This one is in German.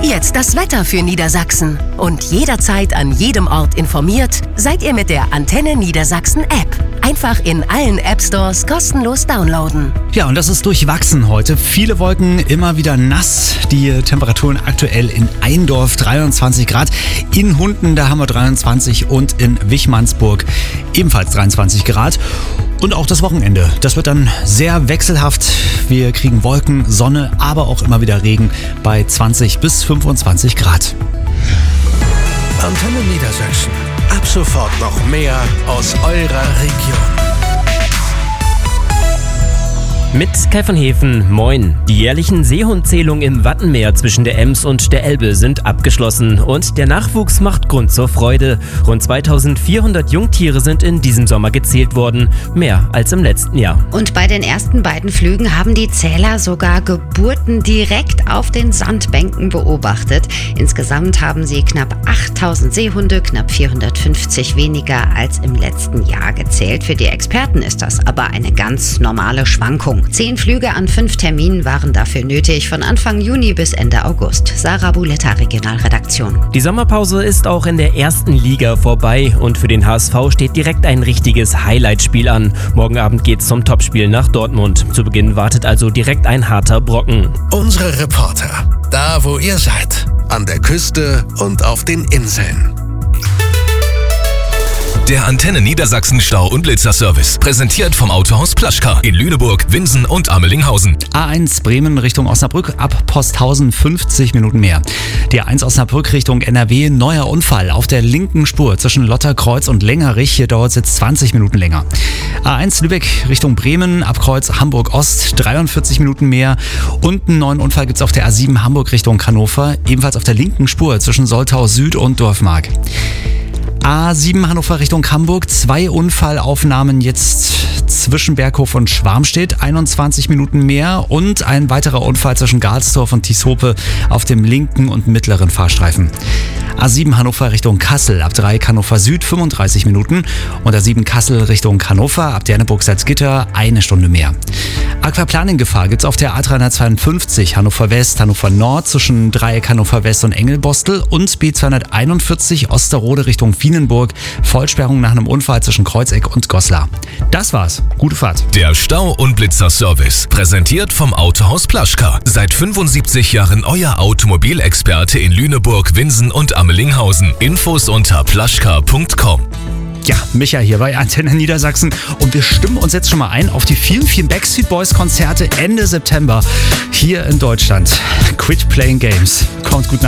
Jetzt das Wetter für Niedersachsen. Und jederzeit an jedem Ort informiert seid ihr mit der Antenne Niedersachsen App. Einfach in allen App-Stores kostenlos downloaden. Ja, und das ist durchwachsen heute. Viele Wolken, immer wieder nass. Die Temperaturen aktuell in Eindorf 23 Grad. In Hunden, da haben wir 23 und in Wichmannsburg ebenfalls 23 Grad. Und auch das Wochenende, das wird dann sehr wechselhaft. Wir kriegen Wolken, Sonne, aber auch immer wieder Regen bei 20 bis 25 Grad. Antenne Niedersachsen. Ab sofort noch mehr aus eurer Region. Mit Kai von Hefen, moin. Die jährlichen Seehundzählungen im Wattenmeer zwischen der Ems und der Elbe sind abgeschlossen und der Nachwuchs macht Grund zur Freude. Rund 2400 Jungtiere sind in diesem Sommer gezählt worden, mehr als im letzten Jahr. Und bei den ersten beiden Flügen haben die Zähler sogar Geburten direkt auf den Sandbänken beobachtet. Insgesamt haben sie knapp 8000 Seehunde, knapp 450 weniger als im letzten Jahr gezählt. Für die Experten ist das aber eine ganz normale Schwankung. 10 Flüge an 5 Terminen waren dafür nötig, von Anfang Juni bis Ende August. Sarah Buletta, Regionalredaktion. Die Sommerpause ist auch in der ersten Liga vorbei und für den HSV steht direkt ein richtiges Highlightspiel an. Morgen Abend geht's zum Topspiel nach Dortmund. Zu Beginn wartet also direkt ein harter Brocken. Unsere Reporter, da wo ihr seid, an der Küste und auf den Inseln. Der Antenne Niedersachsen Stau- und Blitzerservice. Präsentiert vom Autohaus Plaschka in Lüneburg, Winsen und Amelinghausen. A1 Bremen Richtung Osnabrück ab Posthausen 50 Minuten mehr. Die A1 Osnabrück Richtung NRW, neuer Unfall auf der linken Spur zwischen Lotterkreuz und Längerich. Hier dauert es jetzt 20 Minuten länger. A1 Lübeck Richtung Bremen ab Kreuz Hamburg Ost 43 Minuten mehr. Und einen neuen Unfall gibt es auf der A7 Hamburg Richtung Hannover, ebenfalls auf der linken Spur zwischen Soltau Süd und Dorfmark. A7 Hannover Richtung Hamburg, 2 Unfallaufnahmen jetzt zwischen Berghof und Schwarmstedt, 21 Minuten mehr und ein weiterer Unfall zwischen Galsdorf und Tieshope auf dem linken und mittleren Fahrstreifen. A7 Hannover Richtung Kassel, ab 3 Hannover Süd 35 Minuten und A7 Kassel Richtung Hannover, ab Derneburg-Salzgitter 1 Stunde mehr. Aquaplaning-Gefahr gibt's auf der A352 Hannover West, Hannover Nord zwischen Dreieck Hannover West und Engelbostel und B241 Osterode Richtung Wienenburg, Vollsperrung nach einem Unfall zwischen Kreuzeck und Goslar. Das war's. Gute Fahrt. Der Stau- und Blitzerservice. Präsentiert vom Autohaus Plaschka. Seit 75 Jahren euer Automobilexperte in Lüneburg, Winsen und Amelinghausen. Infos unter plaschka.com. Ja, Micha hier bei Antenne Niedersachsen und wir stimmen uns jetzt schon mal ein auf die vielen, vielen Backstreet Boys Konzerte Ende September hier in Deutschland. Quit Playing Games. Kommt gut nach.